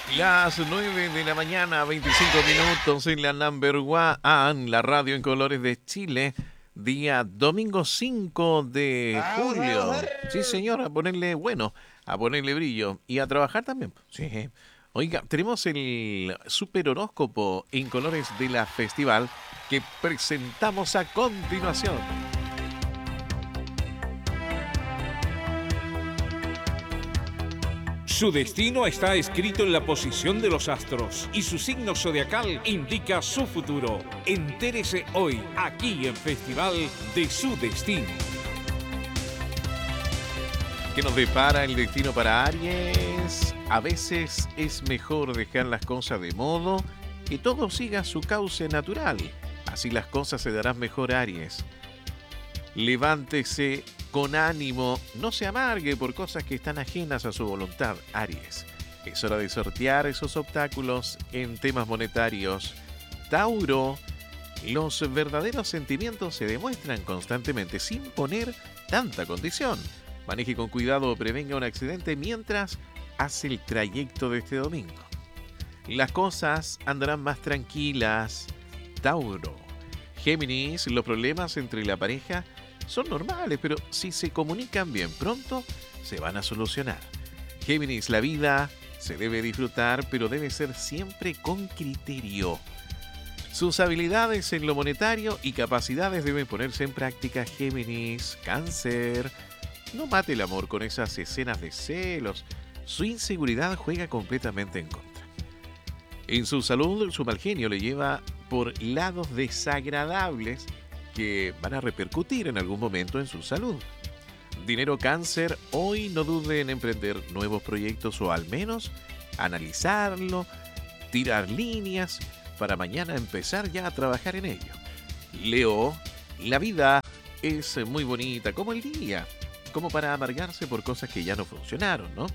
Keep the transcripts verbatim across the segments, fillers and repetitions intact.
Las nueve de la mañana, veinticinco minutos en la Number One, la radio en colores de Chile, día domingo cinco de julio. Sí, señor, a ponerle bueno, a ponerle brillo y a trabajar también. Sí. Oiga, tenemos el super horóscopo en colores de la festival que presentamos a continuación. Su destino está escrito en la posición de los astros y su signo zodiacal indica su futuro. Entérese hoy, aquí en Festival de su Destino. ¿Qué nos depara el destino para Aries? A veces es mejor dejar las cosas de modo que todo siga su cauce natural. Así las cosas se darán mejor, Aries. Levántese con ánimo, no se amargue por cosas que están ajenas a su voluntad, Aries. Es hora de sortear esos obstáculos en temas monetarios. Tauro, los verdaderos sentimientos se demuestran constantemente sin poner tanta condición. Maneje con cuidado o prevenga un accidente mientras hace el trayecto de este domingo. Las cosas andarán más tranquilas, Tauro. Géminis, los problemas entre la pareja son normales, pero si se comunican bien pronto, se van a solucionar. Géminis, la vida se debe disfrutar, pero debe ser siempre con criterio. Sus habilidades en lo monetario y capacidades deben ponerse en práctica, Géminis. Cáncer, no mate el amor con esas escenas de celos. Su inseguridad juega completamente en contra. En su salud, su mal genio le lleva por lados desagradables que van a repercutir en algún momento en su salud. Dinero, Cáncer, hoy no dude en emprender nuevos proyectos o al menos analizarlo, tirar líneas para mañana empezar ya a trabajar en ello. Leo, la vida es muy bonita como el día, como para amargarse por cosas que ya no funcionaron, ¿no?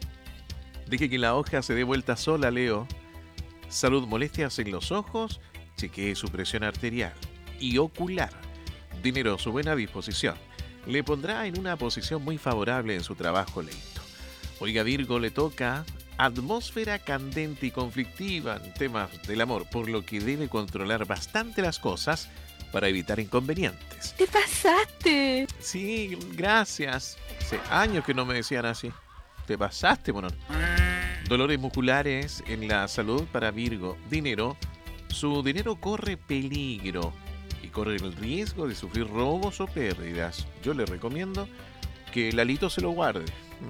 Deje que la hoja se dé vuelta sola, Leo. Salud, molestias en los ojos, chequee su presión arterial y ocular. Dinero, su buena disposición le pondrá en una posición muy favorable en su trabajo, Leito. Oiga, Virgo, le toca atmósfera candente y conflictiva en temas del amor, por lo que debe controlar bastante las cosas para evitar inconvenientes. ¡Te pasaste! Sí, gracias. Hace años que no me decían así. Te pasaste, mono. Dolores musculares en la salud para Virgo. Dinero, su dinero corre peligro y corre el riesgo de sufrir robos o pérdidas. Yo le recomiendo que Lalito se lo guarde.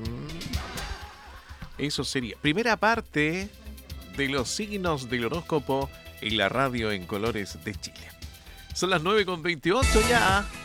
Eso sería. Primera parte de los signos del horóscopo en la radio en colores de Chile. Son las nueve con veintiocho ya.